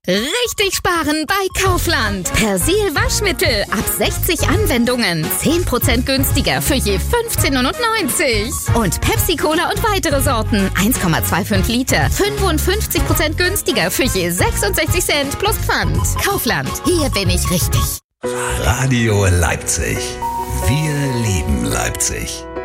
Richtig sparen bei Kaufland. Persil Waschmittel ab 60 Anwendungen. 10% günstiger für je 15,99 €. Und Pepsi Cola und weitere Sorten. 1,25 Liter. 55% günstiger für je 66 Cent plus Pfand. Kaufland. Hier bin ich richtig. Radio Leipzig. Wir lieben Leipzig.